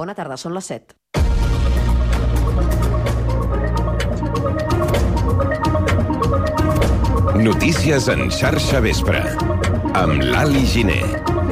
Bona tarda, són les 7. Notícies en xarxa vespre, amb Lali Giner.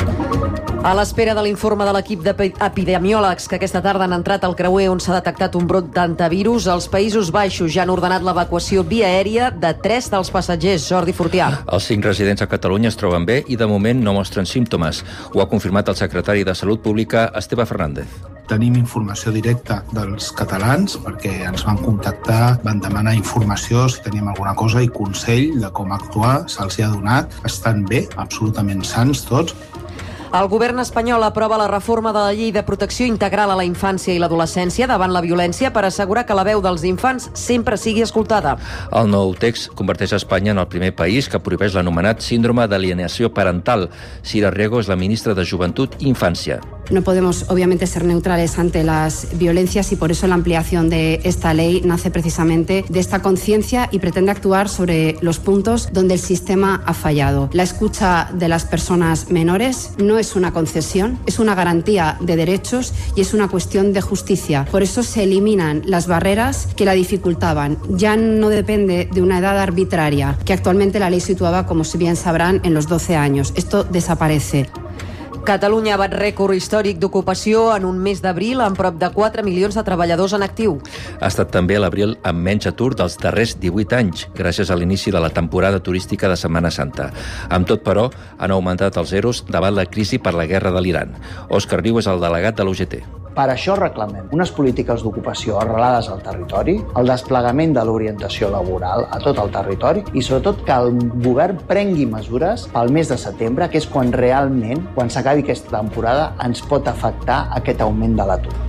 A l'espera de l'informe de l'equip d'epidemiòlegs que aquesta tarda han entrat al creuer on s'ha detectat un brot d'antivirus, els Països Baixos ja han ordenat l'evacuació via aèria de 3 dels passatgers. Jordi Fortià. Els 5 residents a Catalunya es troben bé i de moment no mostren símptomes. Ho ha confirmat el secretari de Salut Pública, Esteve Fernández. Tenim informació directa dels catalans perquè ens van contactar, van demanar informació si teníem alguna cosa i consell de com actuar, se'ls ha donat. Estan bé, absolutament sans tots. El govern espanyol aprova la reforma de la Llei de Protecció Integral a la Infància i l'Adolescència davant la violència per assegurar que la veu dels infants sempre sigui escoltada. El nou text converteix Espanya en el primer país que prohibeix l'anomenat síndrome d'alienació parental. Sira Riego és la ministra de Joventut i Infància. No podemos, obviamente, ser neutrales ante las violencias y por eso la ampliación de esta ley nace precisamente de esta conciencia y pretende actuar sobre los puntos donde el sistema ha fallado. La escucha de las personas menores no es una concesión, es una garantía de derechos y es una cuestión de justicia. Por eso se eliminan las barreras que la dificultaban. Ya no depende de una edad arbitraria, que actualmente la ley situaba, como bien sabrán, en los 12 años. Esto desaparece. Catalunya bat rècord històric d'ocupació en un mes d'abril amb prop de 4 milions de treballadors en actiu. Ha estat també l'abril amb menys atur dels darrers 18 anys, gràcies a l'inici de la temporada turística de Setmana Santa. Amb tot, però, han augmentat els EROs davant la crisi per la guerra de l'Iran. Òscar Riu és el delegat de l'UGT. Per això reclamem unes polítiques d'ocupació arrelades al territori, el desplegament de l'orientació laboral a tot el territori i sobretot que el govern prengui mesures pel mes de setembre, que és quan realment, quan s'acabi aquesta temporada, ens pot afectar aquest augment de l'atur.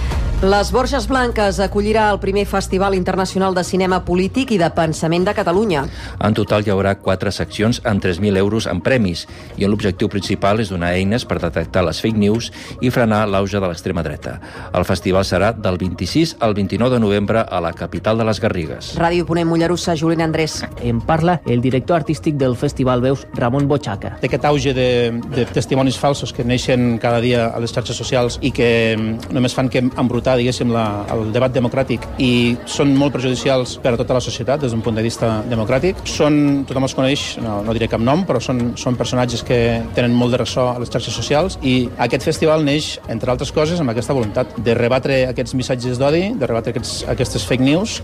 Les Borges Blanques acollirà el primer Festival Internacional de Cinema Polític i de Pensament de Catalunya. En total hi haurà 4 seccions amb 3.000 euros en premis i l'objectiu principal és donar eines per detectar les fake news i frenar l'auge de l'extrema dreta. El festival serà del 26 al 29 de novembre a la capital de les Garrigues. Ràdio Ponent Mollerussa, Julina Andrés. En parla el director artístic del Festival Veus, Ramon Bochaca. D'aquest auge de testimonis falsos que neixen cada dia a les xarxes socials i que només fan que embrutar, diguéssim, el debat democràtic i són molt perjudicials per a tota la societat des d'un punt de vista democràtic. Tothom els coneix, no diré cap nom, però són personatges que tenen molt de ressò a les xarxes socials i aquest festival neix, entre altres coses, amb aquesta voluntat de rebatre aquests missatges d'odi, de rebatre aquestes fake news.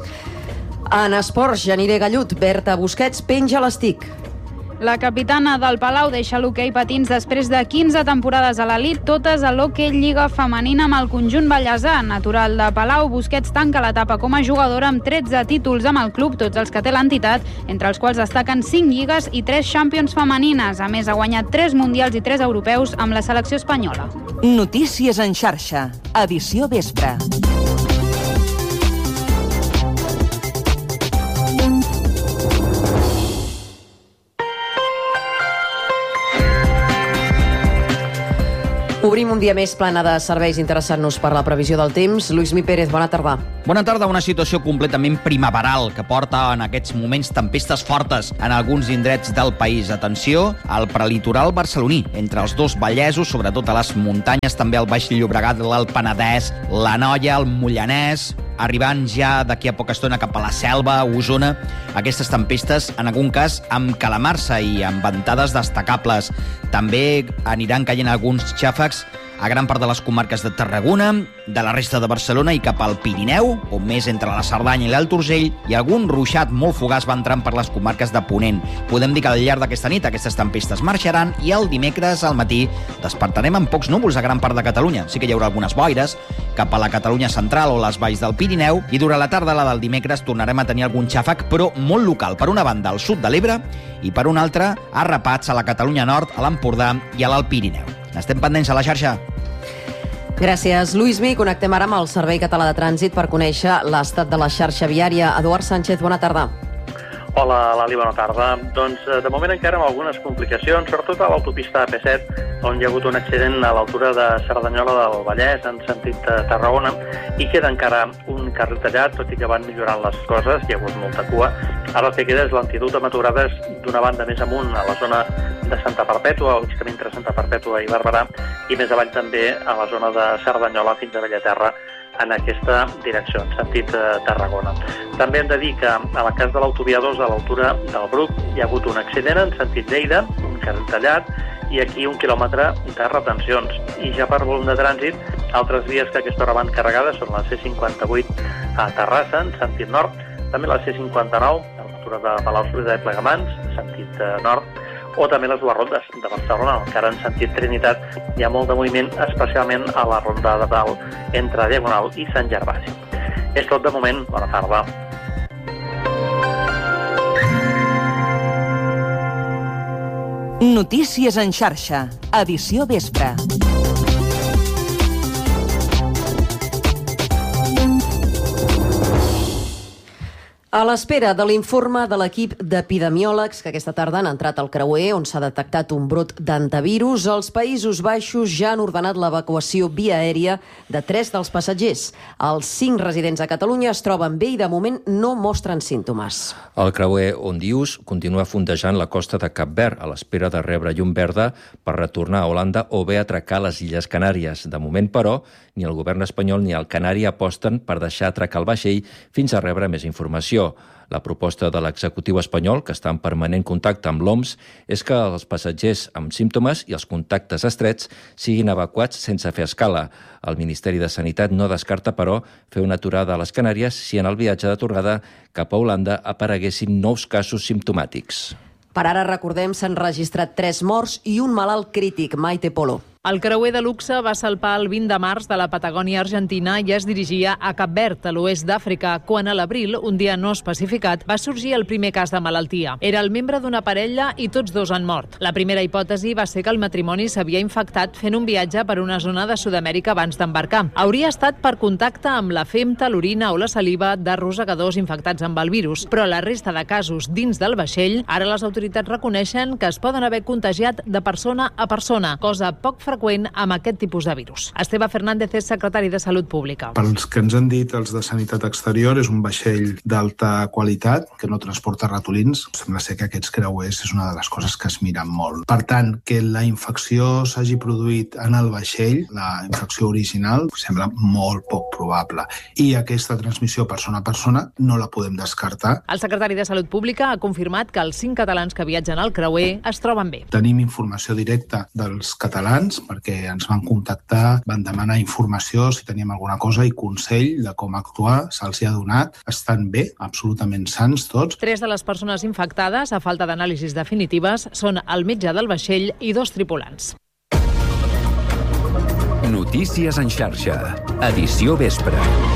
En esports, Janire Gallut, Berta Busquets penja l'estic. La capitana del Palau deixa l'hoquei patins després de 15 temporades a l'elit, totes a l'hoquei Lliga Femenina amb el conjunt ballesà. Natural de Palau, Busquets tanca l'etapa com a jugadora amb 13 títols amb el club, tots els que té l'entitat, entre els quals destaquen 5 lligues i 3 Champions femenines. A més, ha guanyat 3 mundials i 3 europeus amb la selecció espanyola. Notícies en xarxa, edició vespre. Obrim un dia més plana de serveis interessant-nos per la previsió del temps. Lluís Pérez, bona tarda. Bona tarda, una situació completament primaveral que porta en aquests moments tempestes fortes en alguns indrets del país. Atenció al prelitoral barceloní, entre els dos Vallesos, sobretot a les muntanyes, també al Baix Llobregat, l'Alt Penedès, l'Anoia, el Mollanès, arribant ja d'aquí a poca estona cap a la Selva, Osona. Aquestes tempestes, en algun cas, amb calamarsa i amb ventades destacables. També aniran caient alguns xàfecs a gran part de les comarques de Tarragona, de la resta de Barcelona i cap al Pirineu, on més entre la Cerdanya i l'Alt Urgell, i algun ruixat molt fugaç va entrant per les comarques de Ponent. Podem dir que al llarg d'aquesta nit aquestes tempestes marxaran i el dimecres al matí despertarem amb pocs núvols a gran part de Catalunya. Sí que hi haurà algunes boires cap a la Catalunya central o les valls del Pirineu i durant la tarda, la del dimecres, tornarem a tenir algun xàfec, però molt local. Per una banda, al sud de l'Ebre i per una altra, a rapats a la Catalunya nord, a l'Empordà i a l'Alt Pirineu. N'estem pendents a la xarxa. Gràcies, Lluís. Connectem ara amb el Servei Català de Trànsit per conèixer l'estat de la xarxa viària. Eduard Sánchez, bona tarda. Hola, Lali, bona tarda. Doncs de moment encara amb algunes complicacions, sobretot a l'autopista AP7, on hi ha hagut un accident a l'altura de Cerdanyola del Vallès, en sentit Tarragona, i queda encara un carril tallat, tot i que van millorant les coses, hi ha hagut molta cua. Ara el que queda és lentitud amb aturades d'una banda més amunt, a la zona de Santa Perpètua, al camí entre Santa Perpètua i Barberà, i més avall també a la zona de Cerdanyola fins a Bellaterra, en aquesta direcció, en sentit Tarragona. També hem de dir que a la cas de l'autovia 2, a l'altura del Bruc, hi ha hagut un accident en sentit Lleida, un carril tallat, i aquí 1 quilòmetre de retencions. I ja per volum de trànsit, altres vies que a aquesta hora van carregades són la C58 a Terrassa, en sentit nord, també la C59, a l'altura de Palau-solità i Plegamans, en sentit nord, o també les dues rondes de Barcelona, encara en sentit Trinitat hi ha molt de moviment, especialment a la ronda de dalt entre Diagonal i Sant Gervasi. És tot de moment, bona tarda. Notícies en xarxa, edició vespre. A l'espera de l'informe de l'equip d'epidemiòlegs que aquesta tarda han entrat al creuer on s'ha detectat un brot d'antivirus, els Països Baixos ja han ordenat l'evacuació via aèria de 3 dels passatgers. Els 5 residents a Catalunya es troben bé i de moment no mostren símptomes. El creuer Ondius continua fondejant la costa de Cap Verd a l'espera de rebre llum verda per retornar a Holanda o bé atracar a les Illes Canàries. De moment, però, ni el govern espanyol ni el canari aposten per deixar atracar el vaixell fins a rebre més informació. La proposta de l'executiu espanyol, que està en permanent contacte amb l'OMS, és que els passatgers amb símptomes i els contactes estrets siguin evacuats sense fer escala. El Ministeri de Sanitat no descarta, però, fer una aturada a les Canàries si en el viatge de tornada cap a Holanda apareguessin nous casos simptomàtics. Per ara, recordem, s'han registrat 3 morts i un malalt crític, Maite Polo. El creuer de luxe va salpar el 20 de març de la Patagònia argentina i es dirigia a Cap Verd, a l'oest d'Àfrica, quan a l'abril, un dia no especificat, va sorgir el primer cas de malaltia. Era el membre d'una parella i tots dos han mort. La primera hipòtesi va ser que el matrimoni s'havia infectat fent un viatge per una zona de Sud-amèrica abans d'embarcar. Hauria estat per contacte amb la femta, l'orina o la saliva de rosegadors infectats amb el virus, però la resta de casos dins del vaixell, ara les autoritats reconeixen que es poden haver contagiat de persona a persona, cosa poc freqüent amb aquest tipus de virus. Esteve Fernández és secretari de Salut Pública. Pels que ens han dit els de Sanitat Exterior, és un vaixell d'alta qualitat que no transporta ratolins. Sembla ser que aquests creuers és una de les coses que es miren molt. Per tant, que la infecció s'hagi produït en el vaixell, la infecció original, sembla molt poc probable. I aquesta transmissió persona a persona no la podem descartar. El secretari de Salut Pública ha confirmat que els 5 catalans que viatgen al creuer es troben bé. Tenim informació directa dels catalans perquè ens van contactar, van demanar informació si teníem alguna cosa i consell de com actuar, se'ls ha donat. Estan bé, absolutament sans tots. 3 de les persones infectades, a falta d'anàlisis definitives, són el metge del vaixell i 2 tripulants. Notícies en xarxa, edició vespre.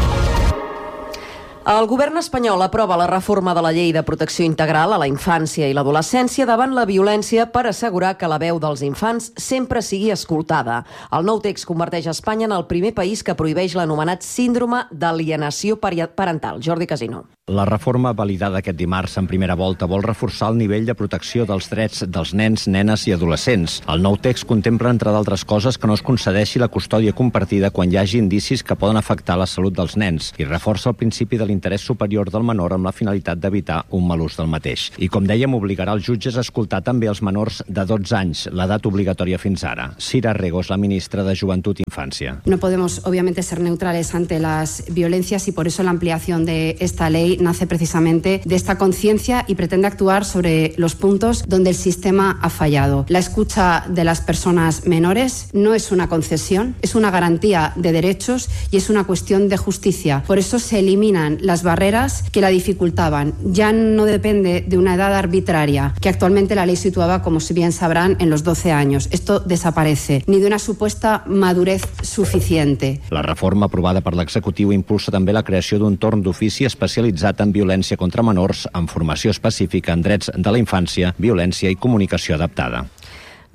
El govern espanyol aprova la reforma de la Llei de Protecció Integral a la infància i l'adolescència davant la violència per assegurar que la veu dels infants sempre sigui escoltada. El nou text converteix Espanya en el primer país que prohibeix l'anomenat síndrome d'alienació parental. Jordi Casino. La reforma validada aquest dimarts en primera volta vol reforçar el nivell de protecció dels drets dels nens, nenes i adolescents. El nou text contempla, entre d'altres coses, que no es concedeixi la custòdia compartida quan hi hagi indicis que poden afectar la salut dels nens i reforça el principi de l'interès superior del menor amb la finalitat d'evitar un mal ús del mateix. I, com dèiem, obligarà els jutges a escoltar també els menors de 12 anys, l'edat obligatòria fins ara. Sira Regos, la ministra de Joventut i Infància. No podemos, obviamente, ser neutrales ante las violencias y por eso la ampliación de esta ley nace precisamente de esta conciencia y pretende actuar sobre los puntos donde el sistema ha fallado. La escucha de las personas menores no es una concesión, es una garantía de derechos y es una cuestión de justicia. Por eso se eliminan las barreras que la dificultaban. Ya no depende de una edad arbitraria, que actualmente la ley situaba, como si bien sabrán, en los 12 años. Esto desaparece, ni de una supuesta madurez suficiente. La reforma aprovada per l'executiu impulsa també la creació d'un torn d'ofici especialitzat en violència contra menors, amb formació específica en drets de la infància, violència i comunicació adaptada.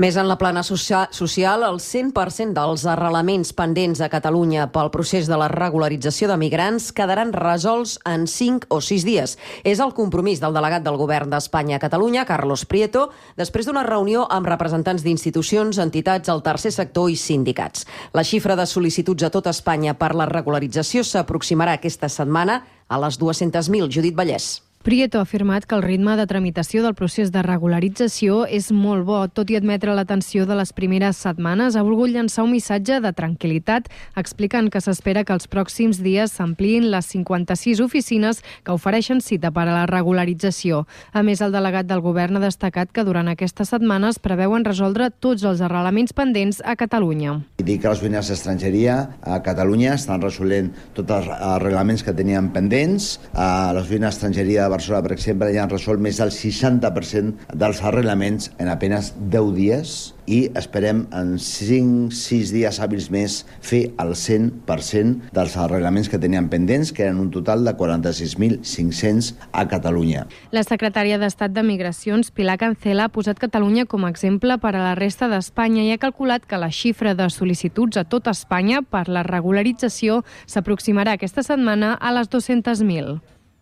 Més en la plana social, el 100% dels arrelaments pendents a Catalunya pel procés de la regularització de migrants quedaran resolts en 5 o 6 dies. És el compromís del delegat del Govern d'Espanya a Catalunya, Carlos Prieto, després d'una reunió amb representants d'institucions, entitats, el tercer sector i sindicats. La xifra de sol·licituds a tot Espanya per la regularització s'aproximarà aquesta setmana a les 200.000. Judit Vallès. Prieto ha afirmat que el ritme de tramitació del procés de regularització és molt bo. Tot i admetre la tensió de les primeres setmanes, ha volgut llançar un missatge de tranquil·litat, explicant que s'espera que els pròxims dies s'ampliïn les 56 oficines que ofereixen cita per a la regularització. A més, el delegat del Govern ha destacat que durant aquestes setmanes preveuen resoldre tots els arrelaments pendents a Catalunya. Dic que les oficines d'estrangeria a Catalunya estan resolent tots els arrelaments que tenien pendents. A les oficines d'estrangeria de Barcelona, per exemple, ja han resolt més del 60% dels arrelaments en apenas 10 dies i esperem en 5-6 dies hàbils més fer el 100% dels arreglaments que tenien pendents, que eren un total de 46.500 a Catalunya. La secretària d'Estat de Migracions, Pilar Cancela, ha posat Catalunya com a exemple per a la resta d'Espanya i ha calculat que la xifra de sol·licituds a tot Espanya per la regularització s'aproximarà aquesta setmana a les 200.000.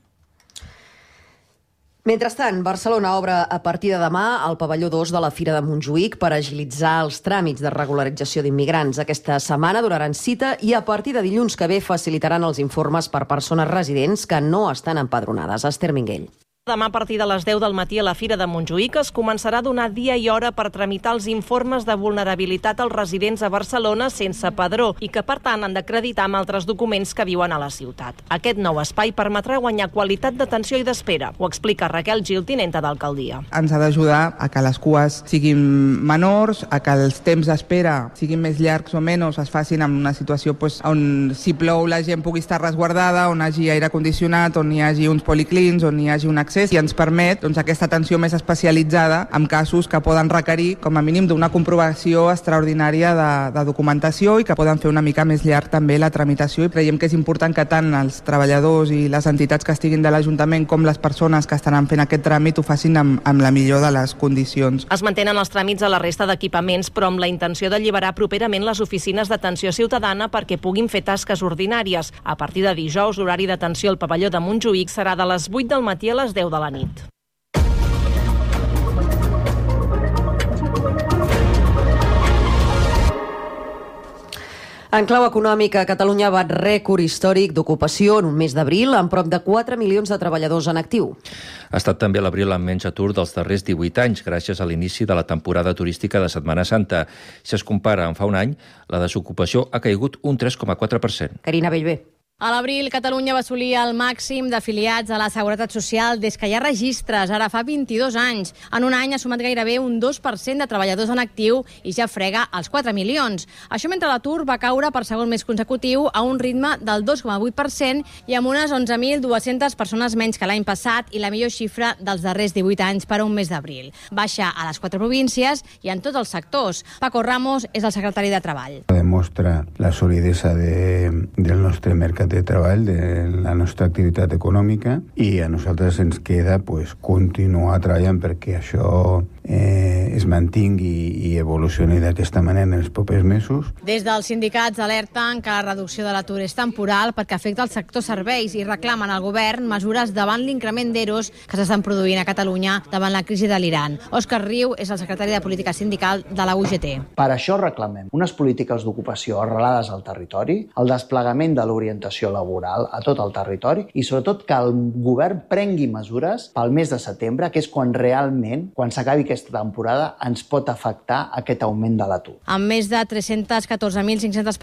Mentrestant, Barcelona obre a partir de demà el pavelló 2 de la Fira de Montjuïc per agilitzar els tràmits de regularització d'immigrants. Aquesta setmana donaran cita i a partir de dilluns que ve facilitaran els informes per persones residents que no estan empadronades. Esther Minguell. Demà a partir de les 10 del matí a la Fira de Montjuïc es començarà a donar dia i hora per tramitar els informes de vulnerabilitat als residents a Barcelona sense padró i que, per tant, han d'acreditar amb altres documents que viuen a la ciutat. Aquest nou espai permetrà guanyar qualitat d'atenció i d'espera. Ho explica Raquel Gil, tinenta d'alcaldia. Ens ha d'ajudar a que les cues siguin menors, a que els temps d'espera siguin més llargs o menys, es facin en una situació on si plou la gent pugui estar resguardada, on hi hagi aire condicionat, on hi hagi uns policlins, on hi hagi un accés i ens permet aquesta atenció més especialitzada en casos que poden requerir com a mínim d'una comprovació extraordinària de documentació i que poden fer una mica més llarg també la tramitació i creiem que és important que tant els treballadors i les entitats que estiguin de l'Ajuntament com les persones que estaran fent aquest tràmit ho facin amb la millor de les condicions. Es mantenen els tràmits a la resta d'equipaments però amb la intenció d'alliberar properament les oficines d'atenció ciutadana perquè puguin fer tasques ordinàries. A partir de dijous, l'horari d'atenció al pavelló de Montjuïc serà de les 8 del matí a les 10 de la nit. En clau econòmica, Catalunya bat rècord històric d'ocupació en un mes d'abril amb prop de 4 milions de treballadors en actiu. Ha estat també l'abril amb menys atur dels darrers 18 anys, gràcies a l'inici de la temporada turística de Setmana Santa. Si es compara amb fa un any, la desocupació ha caigut un 3,4%. Carina Bellver. A l'abril, Catalunya va assolir el màxim d'afiliats a la Seguretat Social des que hi ha registres, ara fa 22 anys. En un any ha sumat gairebé un 2% de treballadors en actiu i ja frega els 4 milions. Això mentre l'atur va caure per segon mes consecutiu a un ritme del 2,8% i amb unes 11.200 persones menys que l'any passat i la millor xifra dels darrers 18 anys per a un mes d'abril. Baixa a les 4 províncies i en tots els sectors. Paco Ramos és el secretari de Treball. Demostra la solidesa del nostre mercat de treball, de la nostra activitat econòmica i a nosaltres ens queda continuar treballant perquè això es mantingui i evolucioni d'aquesta manera en els propers mesos. Des dels sindicats alerten que la reducció de l'atur és temporal perquè afecta el sector serveis i reclamen al govern mesures davant l'increment d'EROs que s'estan produint a Catalunya davant la crisi de l'Iran. Òscar Riu és el secretari de Política Sindical de la UGT. Per això reclamem unes polítiques d'ocupació arrelades al territori, el desplegament de l'orientació laboral a tot el territori i sobretot que el govern prengui mesures pel mes de setembre, que és quan realment, quan s'acabi aquesta temporada, ens pot afectar aquest augment de l'atur. Amb més de 314.500